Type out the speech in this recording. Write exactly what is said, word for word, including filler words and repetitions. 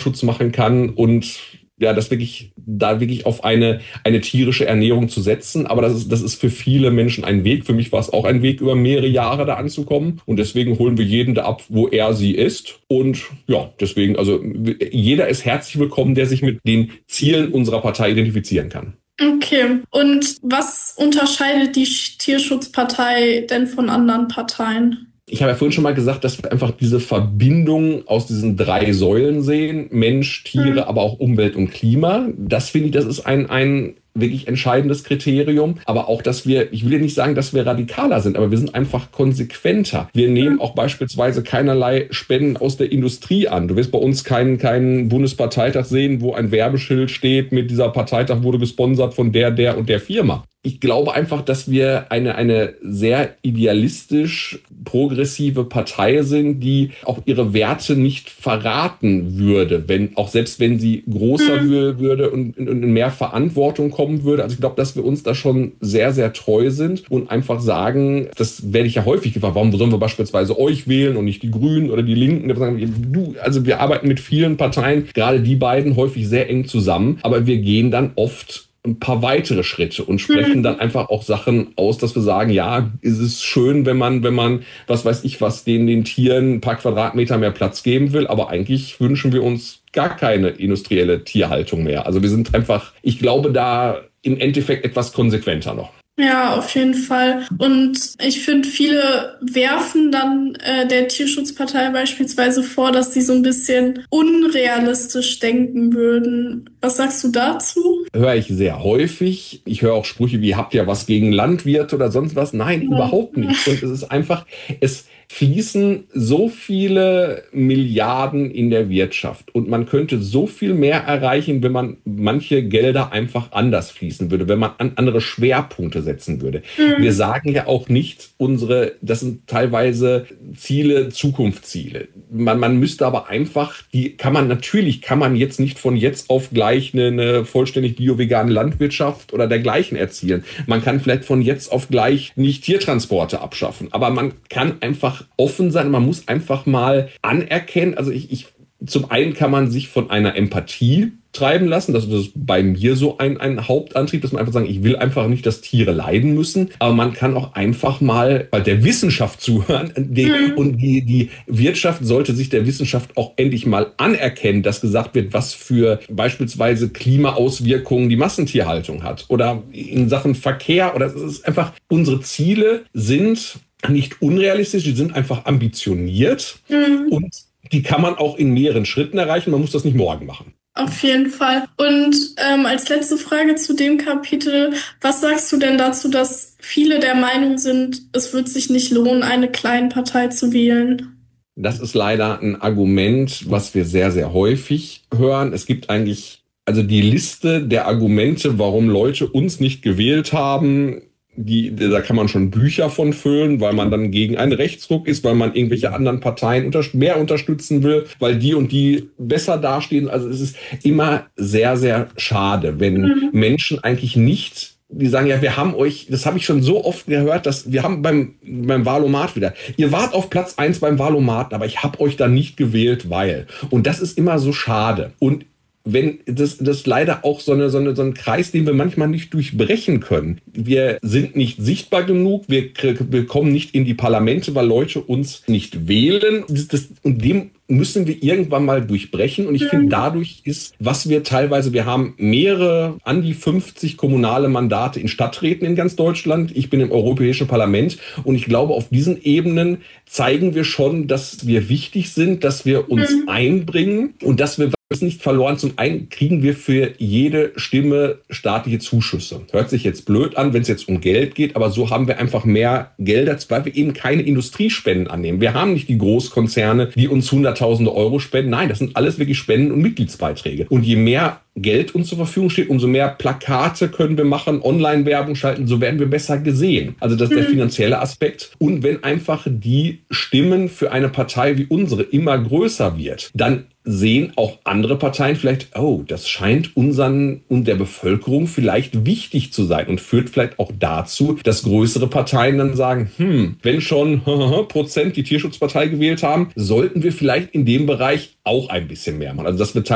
Tierschutz machen kann und ja, das wirklich, da wirklich auf eine, eine tierische Ernährung zu setzen. Aber das ist, das ist für viele Menschen ein Weg. Für mich war es auch ein Weg, über mehrere Jahre da anzukommen. Und deswegen holen wir jeden da ab, wo er sie ist. Und ja, deswegen, also jeder ist herzlich willkommen, der sich mit den Zielen unserer Partei identifizieren kann. Okay. Und was unterscheidet die Tierschutzpartei denn von anderen Parteien? Ich habe ja vorhin schon mal gesagt, dass wir einfach diese Verbindung aus diesen drei Säulen sehen. Mensch, Tiere, mhm. aber auch Umwelt und Klima. Das finde ich, das ist ein, ein wirklich entscheidendes Kriterium. Aber auch, dass wir, ich will ja nicht sagen, dass wir radikaler sind, aber wir sind einfach konsequenter. Wir nehmen auch beispielsweise keinerlei Spenden aus der Industrie an. Du wirst bei uns keinen, keinen Bundesparteitag sehen, wo ein Werbeschild steht mit dieser Parteitag wurde gesponsert von der, der und der Firma. Ich glaube einfach, dass wir eine, eine sehr idealistisch progressive Partei sind, die auch ihre Werte nicht verraten würde, wenn, auch selbst wenn sie größer mhm. würde und in mehr Verantwortung kommen würde. Also ich glaube, dass wir uns da schon sehr, sehr treu sind und einfach sagen, das werde ich ja häufig gefragt, warum sollen wir beispielsweise euch wählen und nicht die Grünen oder die Linken? Du, also wir arbeiten mit vielen Parteien, gerade die beiden häufig sehr eng zusammen, aber wir gehen dann oft ein paar weitere Schritte und sprechen dann einfach auch Sachen aus, dass wir sagen, ja, ist es schön, wenn man, wenn man, was weiß ich was, den, den Tieren ein paar Quadratmeter mehr Platz geben will, aber eigentlich wünschen wir uns gar keine industrielle Tierhaltung mehr. Also wir sind einfach, ich glaube, da im Endeffekt etwas konsequenter noch. Ja, auf jeden Fall. Und ich finde, viele werfen dann äh, der Tierschutzpartei beispielsweise vor, dass sie so ein bisschen unrealistisch denken würden. Was sagst du dazu? Höre ich sehr häufig. Ich höre auch Sprüche wie, habt ihr was gegen Landwirte oder sonst was? Nein, ja. Überhaupt nicht. Und es ist einfach, es fließen so viele Milliarden in der Wirtschaft und man könnte so viel mehr erreichen, wenn man manche Gelder einfach anders fließen würde, wenn man an andere Schwerpunkte setzen würde. Mhm. Wir sagen ja auch nicht, unsere, das sind teilweise Ziele, Zukunftsziele. Man, man müsste aber einfach, die kann man, natürlich kann man jetzt nicht von jetzt auf gleich eine, eine vollständig bio-vegane Landwirtschaft oder dergleichen erzielen. Man kann vielleicht von jetzt auf gleich nicht Tiertransporte abschaffen, aber man kann einfach offen sein. Man muss einfach mal anerkennen. Also ich, ich, zum einen kann man sich von einer Empathie treiben lassen. Das ist bei mir so ein, ein Hauptantrieb, dass man einfach sagen, ich will einfach nicht, dass Tiere leiden müssen. Aber man kann auch einfach mal bei der Wissenschaft zuhören. Die, mhm. Und die, die Wirtschaft sollte sich der Wissenschaft auch endlich mal anerkennen, dass gesagt wird, was für beispielsweise Klimaauswirkungen die Massentierhaltung hat. Oder in Sachen Verkehr. Oder es ist einfach, unsere Ziele sind nicht unrealistisch, die sind einfach ambitioniert mhm. und die kann man auch in mehreren Schritten erreichen. Man muss das nicht morgen machen. Auf jeden Fall. Und ähm, als letzte Frage zu dem Kapitel, was sagst du denn dazu, dass viele der Meinung sind, es wird sich nicht lohnen, eine Kleinpartei zu wählen? Das ist leider ein Argument, was wir sehr, sehr häufig hören. Es gibt eigentlich, also die Liste der Argumente, warum Leute uns nicht gewählt haben, Die, da kann man schon Bücher von füllen, weil man dann gegen einen Rechtsruck ist, weil man irgendwelche anderen Parteien unter, mehr unterstützen will, weil die und die besser dastehen. Also es ist immer sehr, sehr schade, wenn mhm. Menschen eigentlich nicht, die sagen, ja, wir haben euch, das habe ich schon so oft gehört, dass wir haben beim, beim Wahlomat wieder, ihr wart auf Platz eins beim Wahlomat, aber ich habe euch da nicht gewählt, weil. Und das ist immer so schade. Und wenn das, das leider auch so, eine, so, eine, so ein Kreis, den wir manchmal nicht durchbrechen können. Wir sind nicht sichtbar genug, wir, wir kommen nicht in die Parlamente, weil Leute uns nicht wählen. Das, das, und dem müssen wir irgendwann mal durchbrechen. Und ich finde, dadurch ist, was wir teilweise, wir haben mehrere, an die fünfzig kommunale Mandate in Stadträten in ganz Deutschland. Ich bin im Europäischen Parlament. Und ich glaube, auf diesen Ebenen zeigen wir schon, dass wir wichtig sind, dass wir uns mhm. einbringen und dass wir ist nicht verloren. Zum einen kriegen wir für jede Stimme staatliche Zuschüsse. Hört sich jetzt blöd an, wenn es jetzt um Geld geht, aber so haben wir einfach mehr Gelder, weil wir eben keine Industriespenden annehmen. Wir haben nicht die Großkonzerne, die uns hunderttausende Euro spenden. Nein, das sind alles wirklich Spenden und Mitgliedsbeiträge. Und je mehr Geld uns zur Verfügung steht, umso mehr Plakate können wir machen, Online-Werbung schalten, so werden wir besser gesehen. Also das ist der finanzielle Aspekt. Und wenn einfach die Stimmen für eine Partei wie unsere immer größer wird, dann sehen auch andere Parteien vielleicht, oh, das scheint unseren und der Bevölkerung vielleicht wichtig zu sein und führt vielleicht auch dazu, dass größere Parteien dann sagen, hm, wenn schon Prozent die Tierschutzpartei gewählt haben, sollten wir vielleicht in dem Bereich auch ein bisschen mehr machen. Also das wird